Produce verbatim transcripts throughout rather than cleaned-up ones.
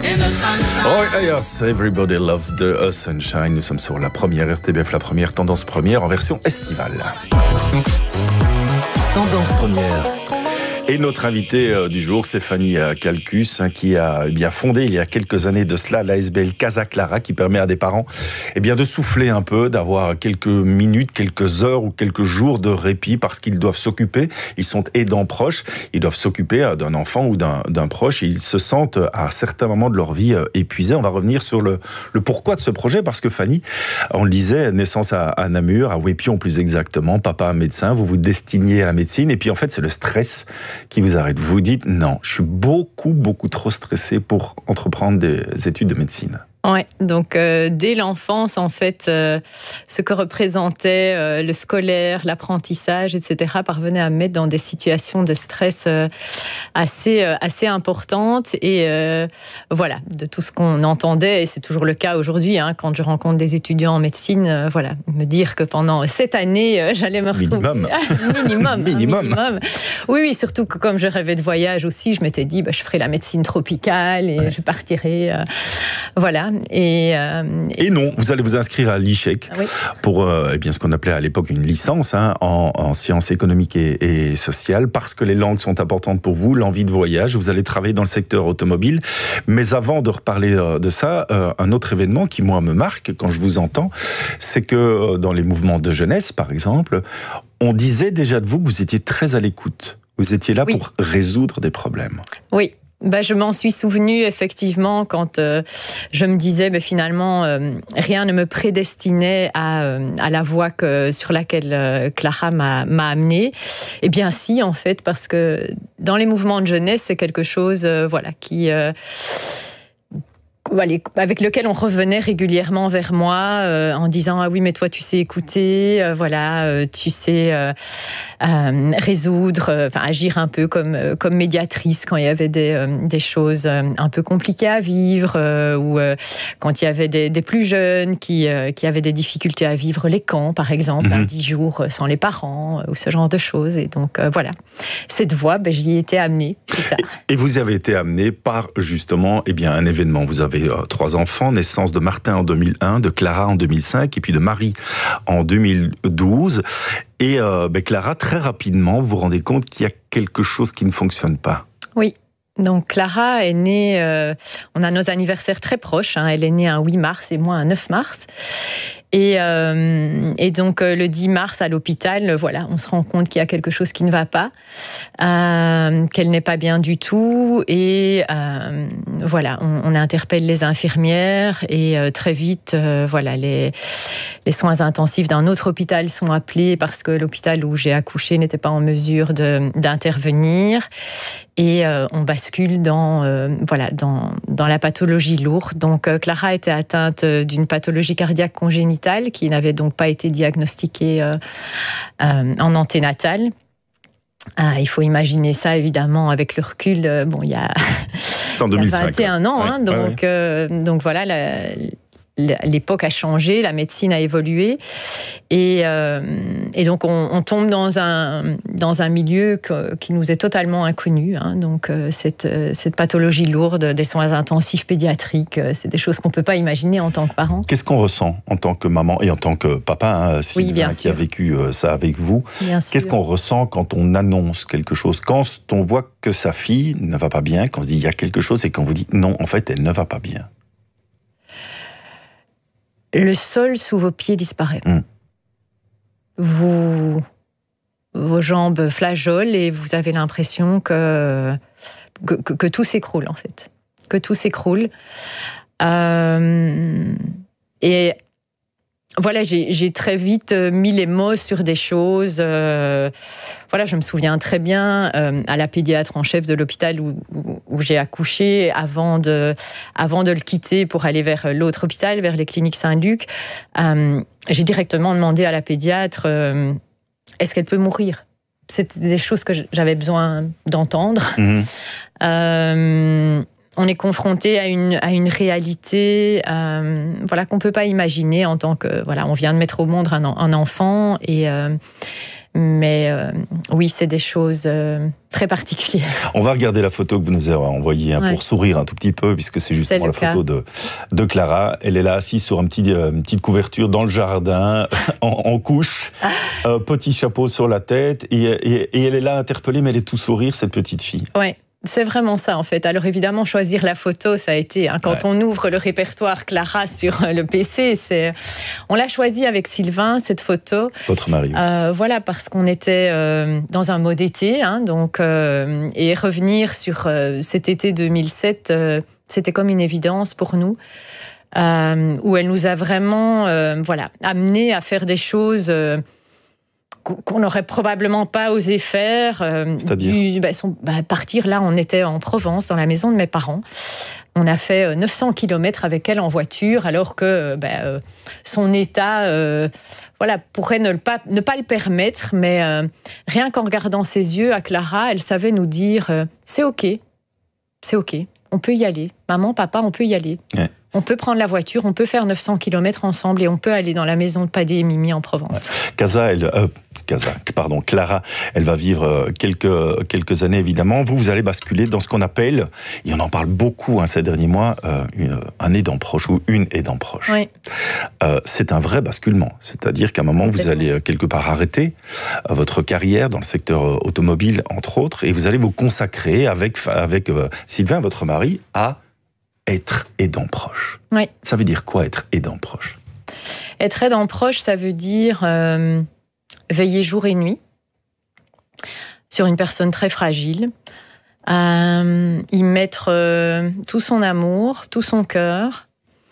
Oh yes, everybody loves the sunshine. Nous sommes sur la première R T B F, la première tendance première en version estivale. Tendance première. Et notre invité euh, du jour, c'est Fanny euh, Calcus, hein, qui a eh bien fondé il y a quelques années de cela l'A S B L Casa Clara, qui permet à des parents eh bien, de souffler un peu, d'avoir quelques minutes, quelques heures ou quelques jours de répit parce qu'ils doivent s'occuper, ils sont aidants proches, ils doivent s'occuper euh, d'un enfant ou d'un, d'un proche et ils se sentent à certains moments de leur vie euh, épuisés. On va revenir sur le, le pourquoi de ce projet parce que Fanny, on le disait, naissance à, à Namur, à Wépion plus exactement, papa médecin, vous vous destiniez à la médecine et puis en fait c'est le stress qui vous arrête. Vous dites non, je suis beaucoup, beaucoup trop stressé pour entreprendre des études de médecine. Ouais, donc euh, dès l'enfance, en fait, euh, ce que représentait euh, le scolaire, l'apprentissage, et cetera, parvenait à me mettre dans des situations de stress euh, assez euh, assez importantes. Et euh, voilà, de tout ce qu'on entendait, et c'est toujours le cas aujourd'hui, hein, quand je rencontre des étudiants en médecine, euh, voilà, me dire que pendant cette année, euh, j'allais me retrouver minimum, minimum, minimum. minimum. Oui, oui, surtout que comme je rêvais de voyage aussi, je m'étais dit, bah, je ferai la médecine tropicale et ouais. je partirai, euh, voilà. Et, euh, et... et non, vous allez vous inscrire à l'I C H E C oui. pour euh, eh bien, ce qu'on appelait à l'époque une licence hein, en, en sciences économiques et, et sociales, parce que les langues sont importantes pour vous, l'envie de voyage, vous allez travailler dans le secteur automobile. Mais avant de reparler de ça, euh, un autre événement qui, moi, me marque quand je vous entends, c'est que dans les mouvements de jeunesse, par exemple, on disait déjà de vous que vous étiez très à l'écoute. Vous étiez là oui. pour résoudre des problèmes. Oui. Bah, je m'en suis souvenue effectivement quand euh, je me disais bah, finalement euh, rien ne me prédestinait à, euh, à la voie que, sur laquelle euh, Clara m'a, m'a amenée. Eh bien si en fait, parce que dans les mouvements de jeunesse c'est quelque chose euh, voilà, qui... Euh, avec lequel on revenait régulièrement vers moi euh, en disant ah oui mais toi tu sais écouter euh, voilà euh, tu sais euh, euh, résoudre euh, enfin agir un peu comme euh, comme médiatrice quand il y avait des euh, des choses euh, un peu compliquées à vivre euh, ou euh, quand il y avait des, des plus jeunes qui euh, qui avaient des difficultés à vivre les camps par exemple mm-hmm. dix jours sans les parents euh, ou ce genre de choses et donc euh, voilà cette voie ben, j'y ai été amenée plus tard. Et, et vous avez été amenée par justement eh bien un événement. Vous avez euh, trois enfants, naissance de Martin en deux mille un, de Clara en deux mille cinq et puis de Marie en deux mille douze. Et euh, ben Clara, très rapidement, vous vous rendez compte qu'il y a quelque chose qui ne fonctionne pas. Oui. Donc Clara est née, euh, on a nos anniversaires très proches, hein, elle est née un huit mars et moi un neuf mars. Et, euh, et donc euh, le dix mars à l'hôpital, voilà, on se rend compte qu'il y a quelque chose qui ne va pas, euh, qu'elle n'est pas bien du tout. Et euh, voilà, on, on interpelle les infirmières et euh, très vite, euh, voilà, les, les soins intensifs d'un autre hôpital sont appelés parce que l'hôpital où j'ai accouché n'était pas en mesure de, d'intervenir. Et euh, on bascule dans, euh, voilà, dans, dans la pathologie lourde. Donc euh, Clara était atteinte d'une pathologie cardiaque congénitale qui n'avait donc pas été diagnostiquée euh, euh, en anténatal. Ah, il faut imaginer ça évidemment avec le recul. Euh, bon, il y a, en deux mille cinq, il y a vingt et un ans, ouais. hein, donc, ouais, ouais. Euh, donc voilà. La, L'époque a changé, la médecine a évolué, et, euh, et donc on, on tombe dans un dans un milieu que, qui nous est totalement inconnu. Hein, donc euh, cette cette pathologie lourde, des soins intensifs pédiatriques, euh, c'est des choses qu'on peut pas imaginer en tant que parent. Qu'est-ce qu'on ressent en tant que maman et en tant que papa, hein, Sylvain, oui, qui sûr. a vécu ça avec vous. Bien Qu'est-ce sûr. qu'on ressent quand on annonce quelque chose, quand on voit que sa fille ne va pas bien, quand on se dit il y a quelque chose et qu'on vous dit non, en fait, elle ne va pas bien. Le sol sous vos pieds disparaît. Mmh. Vous, vos jambes flageolent et vous avez l'impression que, que, que, que tout s'écroule, en fait. Que tout s'écroule. Euh, et voilà, j'ai, j'ai très vite mis les mots sur des choses. Euh, voilà, je me souviens très bien euh, à la pédiatre en chef de l'hôpital où, où, où j'ai accouché, avant de, avant de le quitter pour aller vers l'autre hôpital, vers les cliniques Saint-Luc. Euh, j'ai directement demandé à la pédiatre euh, est-ce qu'elle peut mourir ? C'était des choses que j'avais besoin d'entendre. Mmh. Euh, On est confronté à une, à une réalité euh, voilà, qu'on ne peut pas imaginer en tant que... Voilà, on vient de mettre au monde un, un enfant et, euh, Mais euh, oui, c'est des choses euh, très particulières. On va regarder la photo que vous nous avez envoyée hein, ouais. pour sourire un tout petit peu, puisque c'est justement la cas. photo de, de Clara. Elle est là assise sur un petit, euh, une petite couverture dans le jardin, en, en couche, ah. euh, petit chapeau sur la tête, et, et, et elle est là interpellée, mais elle est tout sourire, cette petite fille. Ouais. C'est vraiment ça, en fait. Alors, évidemment, choisir la photo, ça a été... Hein, quand ouais. on ouvre le répertoire Clara sur le P C, c'est... On l'a choisi avec Sylvain, cette photo. Votre mari. Euh, voilà, parce qu'on était euh, dans un mode été. Hein, donc, euh, et revenir sur euh, cet été deux mille sept, euh, c'était comme une évidence pour nous. Euh, où elle nous a vraiment euh, voilà, amenés à faire des choses... Euh, qu'on n'aurait probablement pas osé faire. Euh, C'est-à-dire du, bah, son, bah, partir, là, on était en Provence, dans la maison de mes parents. On a fait neuf cents kilomètres avec elle en voiture, alors que bah, euh, son état euh, voilà, pourrait ne pas, ne pas le permettre. Mais euh, rien qu'en regardant ses yeux à Clara, elle savait nous dire euh, « c'est OK, c'est OK, on peut y aller. Maman, papa, on peut y aller. Ouais. » On peut prendre la voiture, on peut faire neuf cents kilomètres ensemble et on peut aller dans la maison de Padé et Mimi en Provence. Ouais. Casa, elle... Euh... Casa, pardon, Clara, elle va vivre quelques, quelques années évidemment. Vous, vous allez basculer dans ce qu'on appelle, et on en parle beaucoup hein, ces derniers mois, euh, une, un aidant proche ou une aidant proche. Oui. Euh, c'est un vrai basculement. C'est-à-dire qu'à un moment, vous allez quelque part arrêter euh, votre carrière dans le secteur euh, automobile, entre autres, et vous allez vous consacrer avec, avec euh, Sylvain, votre mari, à être aidant proche. Oui. Ça veut dire quoi, être aidant proche ? Être aidant proche, ça veut dire... Euh... veiller jour et nuit sur une personne très fragile, euh, y mettre euh, tout son amour, tout son cœur,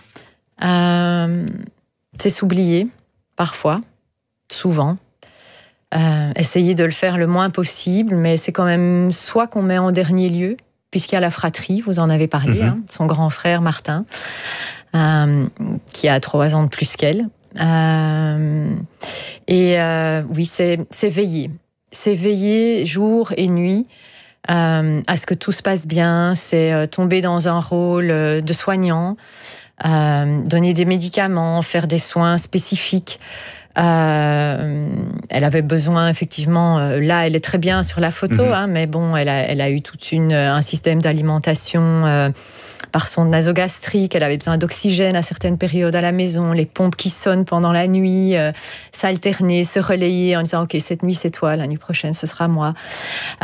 euh, c'est s'oublier parfois, souvent, euh, essayer de le faire le moins possible, mais c'est quand même soi qu'on met en dernier lieu, puisqu'il y a la fratrie, vous en avez parlé, mm-hmm. hein, son grand frère Martin, euh, qui a trois ans de plus qu'elle. Euh, et euh, oui, c'est, c'est veiller. C'est veiller jour et nuit euh, à ce que tout se passe bien. C'est euh, tomber dans un rôle euh, de soignant, euh, donner des médicaments, faire des soins spécifiques. Euh, elle avait besoin, effectivement, euh, là, elle est très bien sur la photo, mmh. hein, mais bon, elle a, elle a eu tout un système d'alimentation euh, par sonde nasogastrique. Elle avait besoin d'oxygène à certaines périodes à la maison, les pompes qui sonnent pendant la nuit, euh, s'alterner, se relayer en disant « Ok, cette nuit, c'est toi, la nuit prochaine, ce sera moi. Euh, »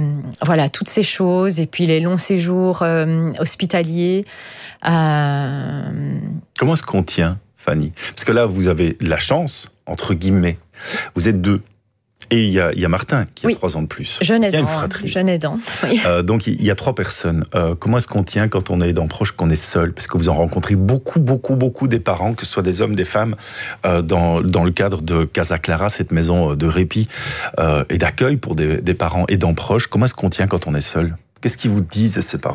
Voilà, toutes ces choses. Et puis les longs séjours euh, hospitaliers. Euh... Comment est-ce qu'on tient, Fanny ? Parce que là, vous avez la chance, entre guillemets. Vous êtes deux. Et il y a, il y a Martin, qui a oui. trois ans de plus. Jeune aidant. Il y a une fratrie. Jeune aidant, oui. Euh, donc, il y a trois personnes. Euh, comment est-ce qu'on tient quand on est aidant proche, qu'on est seul ? Parce que vous en rencontrez beaucoup, beaucoup, beaucoup des parents, que ce soit des hommes, des femmes, euh, dans, dans le cadre de Casa Clara, cette maison de répit euh, et d'accueil pour des, des parents aidants proches. Comment est-ce qu'on tient quand on est seul ? Qu'est-ce qu'ils vous disent, ces parents ?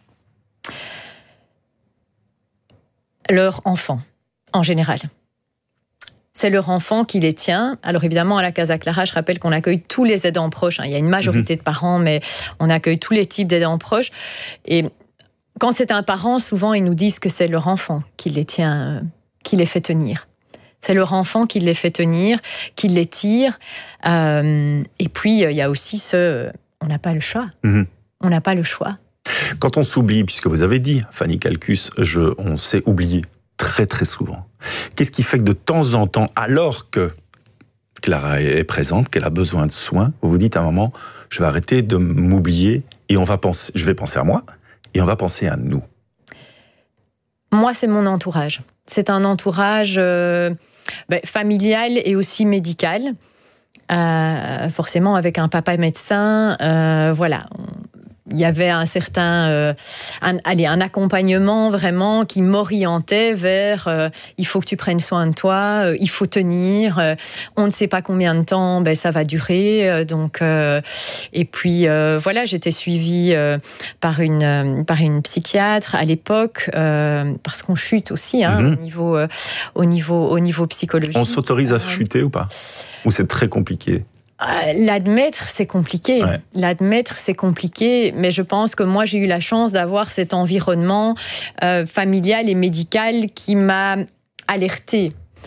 Leur enfant, en général. C'est leur enfant qui les tient. Alors évidemment, à la Casa Clara, je rappelle qu'on accueille tous les aidants proches. Il y a une majorité mmh. de parents, mais on accueille tous les types d'aidants proches. Et quand c'est un parent, souvent, ils nous disent que c'est leur enfant qui les tient, qui les fait tenir. C'est leur enfant qui les fait tenir, qui les tire. Euh, et puis, il y a aussi ce... On n'a pas le choix. Mmh. On n'a pas le choix. Quand on s'oublie, puisque vous avez dit, Fanny Calcus, je, on s'est oublié très très souvent. Qu'est-ce qui fait que de temps en temps, alors que Clara est présente, qu'elle a besoin de soins, vous vous dites à un moment, je vais arrêter de m'oublier et on va penser, je vais penser à moi et on va penser à nous. Moi, c'est mon entourage. C'est un entourage euh, ben, familial et aussi médical. Euh, forcément, avec un papa médecin, euh, voilà. Il y avait un certain, euh, un, allez, un accompagnement vraiment qui m'orientait vers euh, il faut que tu prennes soin de toi, euh, il faut tenir, euh, on ne sait pas combien de temps ben, ça va durer. Euh, donc, euh, et puis euh, voilà, j'étais suivie euh, par, une, euh, par une psychiatre à l'époque, euh, parce qu'on chute aussi hein, mm-hmm. au, niveau, euh, au, niveau, au niveau psychologique. On s'autorise à chuter ou pas ? Ou c'est très compliqué ? L'admettre, c'est compliqué. Ouais. L'admettre, c'est compliqué, mais je pense que moi, j'ai eu la chance d'avoir cet environnement euh, familial et médical qui m'a alertée.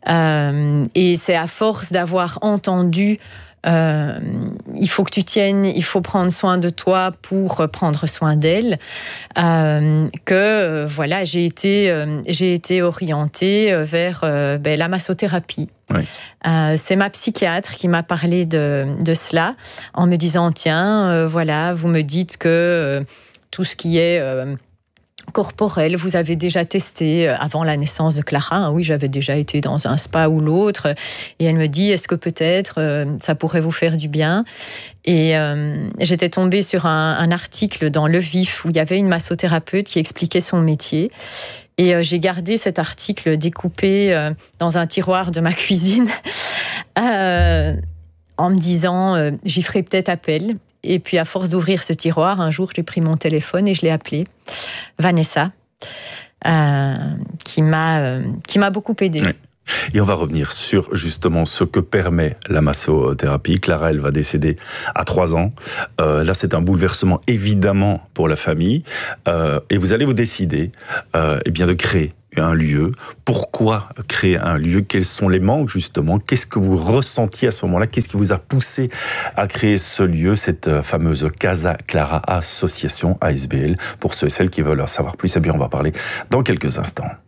Euh, et c'est à force d'avoir entendu Euh, il faut que tu tiennes, il faut prendre soin de toi pour prendre soin d'elle. Euh, que euh, voilà, j'ai été, euh, j'ai été orientée vers euh, ben, la massothérapie. Oui. Euh, c'est ma psychiatre qui m'a parlé de, de cela en me disant tiens, euh, voilà, vous me dites que euh, tout ce qui est euh, corporel, vous avez déjà testé avant la naissance de Clara. Hein, oui, j'avais déjà été dans un spa ou l'autre. Et elle me dit, est-ce que peut-être euh, ça pourrait vous faire du bien ? Et euh, j'étais tombée sur un, un article dans Le Vif où il y avait une massothérapeute qui expliquait son métier. Et euh, j'ai gardé cet article découpé euh, dans un tiroir de ma cuisine euh, en me disant, euh, j'y ferai peut-être appel. Et puis, à force d'ouvrir ce tiroir, un jour, j'ai pris mon téléphone et je l'ai appelée Vanessa, euh, qui m'a, euh, qui m'a beaucoup aidée. Oui. Et on va revenir sur justement ce que permet la massothérapie. Clara, elle va décéder à trois ans. Euh, là, c'est un bouleversement évidemment pour la famille. Euh, et vous allez vous décider euh, eh bien de créer un lieu. Pourquoi créer un lieu ? Quels sont les manques justement ? Qu'est-ce que vous ressentiez à ce moment-là ? Qu'est-ce qui vous a poussé à créer ce lieu, cette fameuse Casa Clara Association A S B L ? Pour ceux et celles qui veulent en savoir plus, eh bien on va parler dans quelques instants.